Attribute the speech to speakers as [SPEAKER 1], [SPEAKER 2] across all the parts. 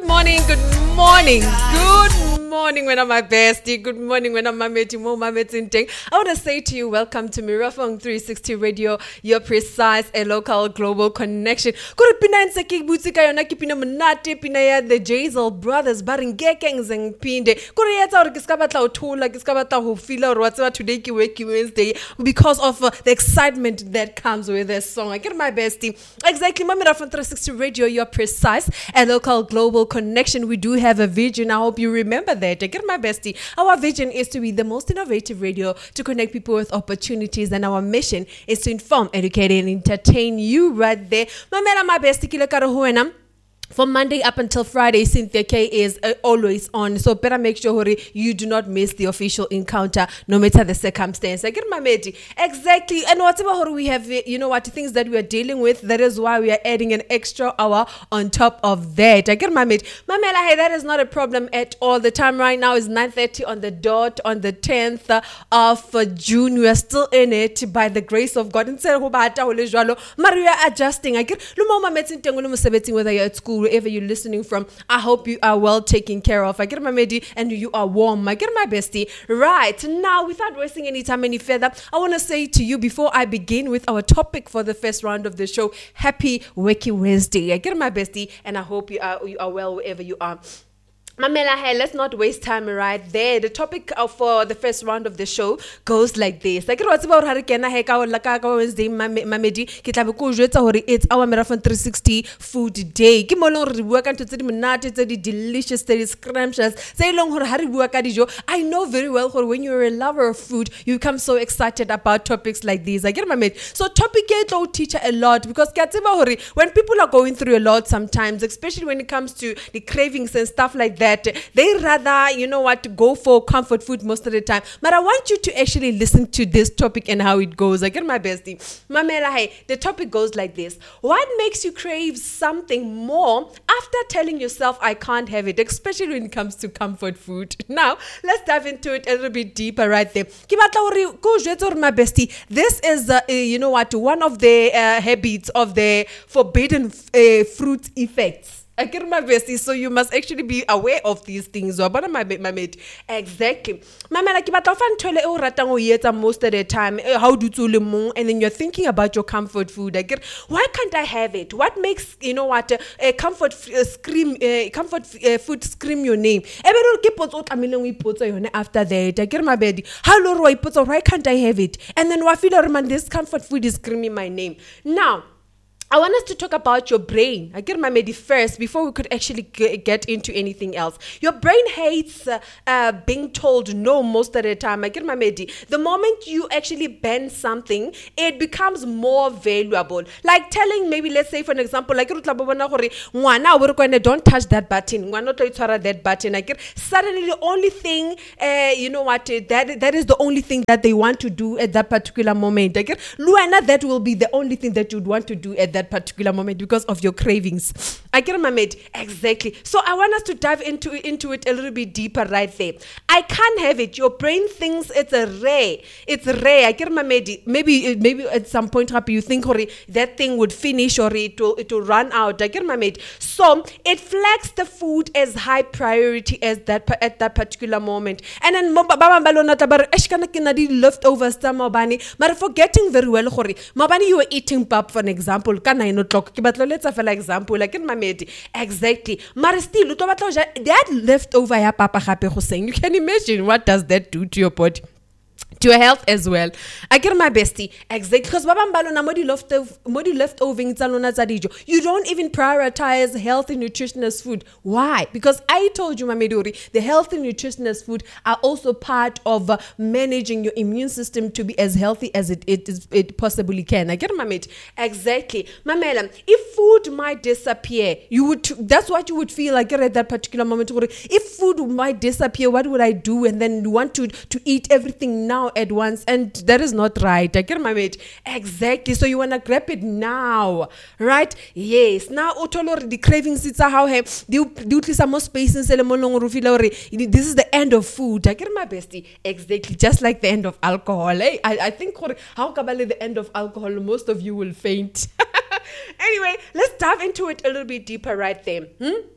[SPEAKER 1] morning, good morning, when I'm my bestie. Good morning, when I'm my mate, mo I want to say to you, welcome to Mirafong 360 Radio, your precise and local global connection. Kuri pina nseki butika yona kipina manate pina ya the Jazel brothers baringekeng zeng pinde. Kuri yeta or kiskabata utula kiskabata hufila or whatever today ki weki Wednesday because of the excitement that comes with this song. I get my bestie. Exactly, Mirafong 360 Radio, your precise and local global connection. We do have a vision. I hope you remember that. I get my bestie. Our vision is to be the most innovative radio to connect people with opportunities, and our mission is to inform, educate, and entertain you right there. My bestie, kila karo from Monday up until Friday, Cynthia K is always on. So better make sure you do not miss the official encounter, no matter the circumstance. I get my mate. Exactly. And whatever we have, things that we are dealing with, that is why we are adding an extra hour on top of that. I get my mate. Mamela, hey, that is not a problem at all. The time right now is 9:30 on the dot on the 10th of June. We are still in it by the grace of God. Maria adjusting. I get whether you're at school, wherever you're listening from, I hope you are well taken care of. I get my medi and you are warm. I get my bestie. Right now, without wasting any time any further, I want to say to you before I begin with our topic for the first round of the show, happy Wiki Wednesday. I get my bestie, and I hope you are well wherever you are. Mamela, hey, let's not waste time right there. The topic for the first round of the show goes like this. Like what's about Harikena Heka or Laka Wednesday, Mamedi, Kitabuku Jeta, or it's our Marathon 360 food day. Kimolong work and to the Minati, the delicious, the scrumptious. Say long or Harry Wakadijo. I know very well when you're a lover of food, you become so excited about topics like these. I get my mate. So topic don't teach a lot because when people are going through a lot sometimes, especially when it comes to the cravings and stuff like that, they rather, go for comfort food most of the time. But I want you to actually listen to this topic and how it goes. I get my bestie. Mamela, hey, the topic goes like this. What makes you crave something more after telling yourself I can't have it, especially when it comes to comfort food? Now, let's dive into it a little bit deeper right there. My bestie, this is, one of the habits of the forbidden fruit effects. I get my bestie, so you must actually be aware of these things. My mate. Exactly. Mama, like most of the time, how do you and then you're thinking about your comfort food. I get, why can't I have it? What makes a comfort food scream your name? After that, I get my baby. Why can't I have it? And then this comfort food is screaming my name. Now, I want us to talk about your brain. I get my medi first before we could actually get into anything else. Your brain hates being told no most of the time. I get my medi. The moment you actually ban something, it becomes more valuable. Like telling, maybe let's say for an example, like don't touch that button. That button. I get suddenly the only thing, that is the only thing that they want to do at that particular moment. I get Luana, that will be the only thing that you'd want to do at that particular moment because of your cravings. I get my mate. Exactly. So I want us to dive into it a little bit deeper right there. I can't have it. Your brain thinks it's rare. It's rare. I get my mate. Maybe at some point you think that thing would finish or it will run out. I get my mate. So it flags the food as high priority as at that particular moment. And then leftovers but forgetting very well mabani you were eating pap for an example. 9 o'clock. Let's have an example. Like in my mate. Exactly. But still, that leftover ya papa happy Hussein. You can imagine what does that do to your body. To your health as well. I get my bestie. Exactly. Because you don't even prioritize healthy, nutritious food. Why? Because I told you, Mamedori, the healthy, nutritious food are also part of managing your immune system to be as healthy as it possibly can. I get my mate. Exactly. Mamela, if food might disappear, that's what you would feel like at that particular moment. If food might disappear, what would I do? And then you want to eat everything now at once, and that is not right. I get my mate. Exactly. So you want to grab it now, right? Yes. Now the cravings it's how do some more space and this is the end of food. I get my bestie. Exactly. Just like the end of alcohol. I think how kabale the end of alcohol, most of you will faint. Anyway, let's dive into it a little bit deeper right there.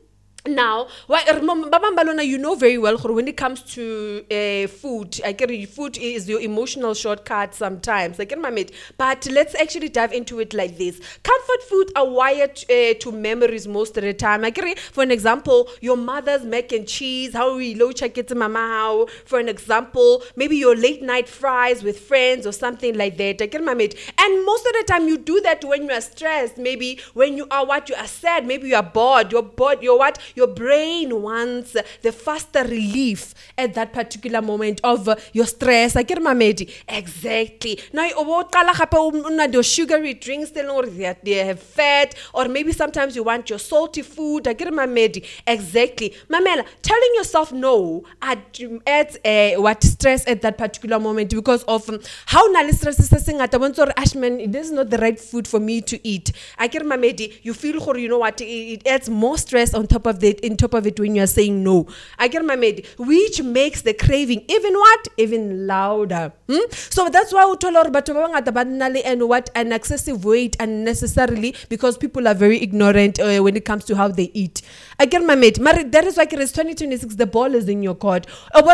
[SPEAKER 1] Now, Babambalona, you know very well when it comes to food, I get food is your emotional shortcut sometimes. I get my mate. But let's actually dive into it like this. Comfort food are wired to memories most of the time. I get for an example, your mother's mac and cheese, how we low check it to mama how. For an example, maybe your late night fries with friends or something like that. I get my mate. And most of the time you do that when you are stressed, maybe when you are you are sad, maybe you are bored, you're what? Your brain wants the faster relief at that particular moment of your stress. I get my medi. Exactly. Now, your sugary drinks, they have fat, or maybe sometimes you want your salty food. I get my medi. Exactly. Mamela, telling yourself no adds what stress at that particular moment because of how stress is saying at Ashman, this is not the right food for me to eat. I get my medi. You feel, you know what, it adds more stress on top of it when you're saying no. I get my medi, which makes the craving even what? Even louder. So that's why we told and what an excessive weight unnecessarily because people are very ignorant when it comes to how they eat. I get my medi. That is why it is 2026, the ball is in your court.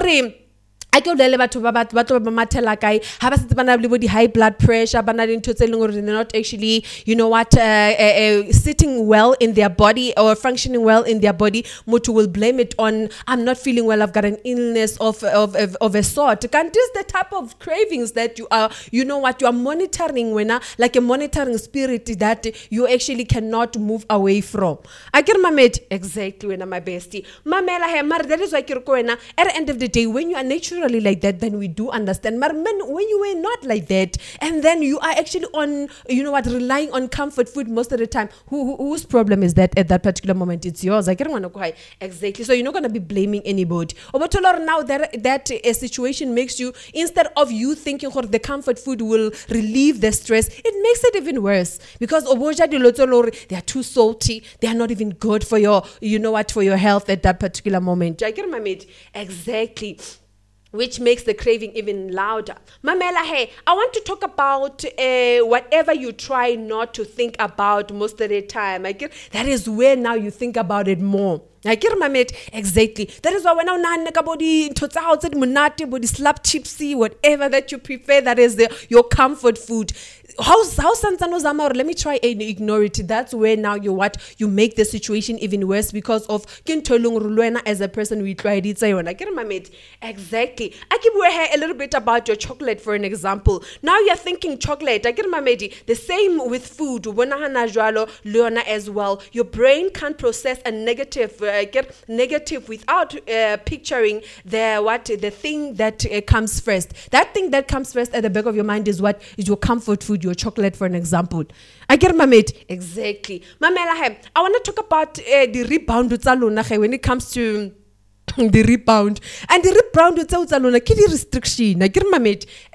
[SPEAKER 1] I go le batho ba mathela kae ha ba setse bana le body high blood pressure bana le ntho tse leng gore they're not actually sitting well in their body or functioning well in their body. Motho will blame it on I'm not feeling well, I've got an illness of a sort. Can this the type of cravings that you are you are monitoring when like a monitoring spirit that you actually cannot move away from. I get my mate exactly when my bestie mamela he mar that is why ke re ko wena at the end of the day when you are naturally like that, then we do understand. But when you were not like that, and then you are actually on, relying on comfort food most of the time, whose problem is that at that particular moment? It's yours. I can't want to cry. Exactly. So you're not going to be blaming anybody. But now that a situation makes you, instead of you thinking the comfort food will relieve the stress, it makes it even worse because they are too salty. They are not even good for your, for your health at that particular moment. I get my mate. Exactly. Which makes the craving even louder. Mamela, hey, I want to talk about whatever you try not to think about most of the time. That is where now you think about it more. I get my mate exactly. That is why when I'm body body slap chipsy, whatever that you prefer, that is your comfort food. How Santano Zamar, let me try and ignore it. That's where now you make the situation even worse because of Kintolung Ruluena as a person we tried it. I get my mate exactly. I keep here a little bit about your chocolate for an example. Now you're thinking chocolate. I get my mate. The same with food. Leona as well. Your brain can't process a negative without picturing the thing that comes first. That thing that comes first at the back of your mind is what is your comfort food, your chocolate for an example. I get my mate exactly. Mamela, I want to talk about the rebound when it comes to the rebound and the rebound without restriction. I get my mate